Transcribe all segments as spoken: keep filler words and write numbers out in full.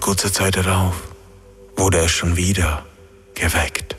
kurzer Zeit darauf wurde er schon wieder geweckt.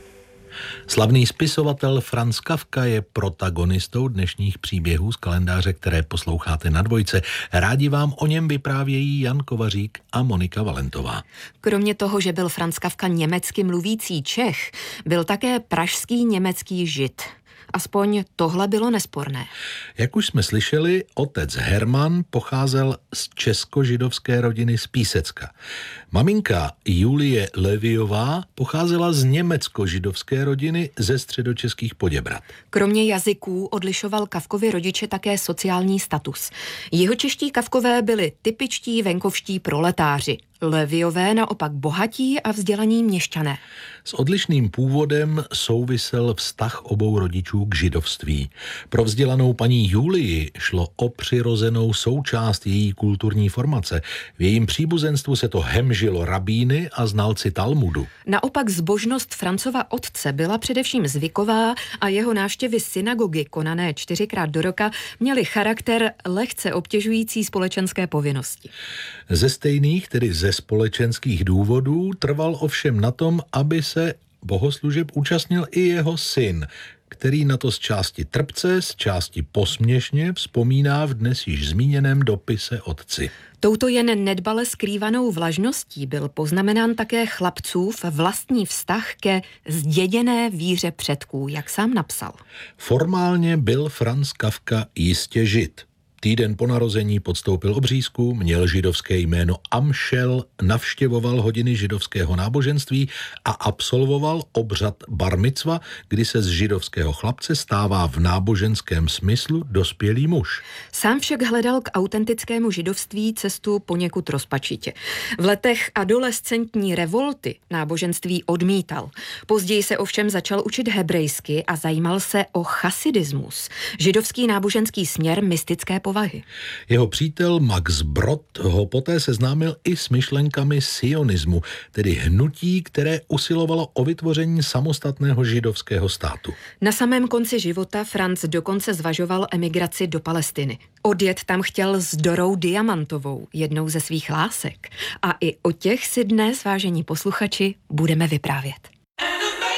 Slavný spisovatel Franz Kafka je protagonistou dnešních příběhů z kalendáře, které posloucháte na Dvojce. Rádi vám o něm vyprávějí Jan Kovařík a Monika Valentová. Kromě toho, že byl Franz Kafka německy mluvící Čech, byl také pražský německý Žid. Aspoň tohle bylo nesporné. Jak už jsme slyšeli, otec Herman pocházel z česko-židovské rodiny z Písecka. Maminka Julie Leviová pocházela z německo-židovské rodiny ze středočeských Poděbrad. Kromě jazyků odlišoval Kafkovi rodiče také sociální status. Jihočeští Kafkové byli typičtí venkovští proletáři. Leviové naopak bohatí a vzdělaní měšťané. S odlišným původem souvisel vztah obou rodičů k židovství. Pro vzdělanou paní Julii šlo o přirozenou součást její kulturní formace. V jejím příbuzenstvu se to hemžilo rabíny a znalci Talmudu. Naopak zbožnost Francova otce byla především zvyková a jeho návštěvy synagogy, konané čtyřikrát do roka, měly charakter lehce obtěžující společenské povinnosti. Ze stejných, tedy ze společenských důvodů, trval ovšem na tom, aby se bohoslužeb účastnil i jeho syn, který na to z části trpce, z části posměšně vzpomíná v dnes již zmíněném dopise otci. Touto jen nedbale skrývanou vlažností byl poznamenán také chlapcův vlastní vztah ke zděděné víře předků, jak sám napsal. Formálně byl Franz Kafka jistě Žid. Týden po narození podstoupil obřízku, měl židovské jméno Amšel, navštěvoval hodiny židovského náboženství a absolvoval obřad bar micva, kdy se z židovského chlapce stává v náboženském smyslu dospělý muž. Sám však hledal k autentickému židovství cestu poněkud rozpačitě. V letech adolescentní revolty náboženství odmítal. Později se ovšem začal učit hebrejsky a zajímal se o chasidismus, židovský náboženský směr mystické povahy. Jeho přítel Max Brod ho poté seznámil i s myšlenkami sionismu, tedy hnutí, které usilovalo o vytvoření samostatného židovského státu. Na samém konci života Franz dokonce zvažoval emigraci do Palestiny. Odjet tam chtěl s Dorou Diamantovou, jednou ze svých lásek. A i o těch si dnes, vážení posluchači, budeme vyprávět.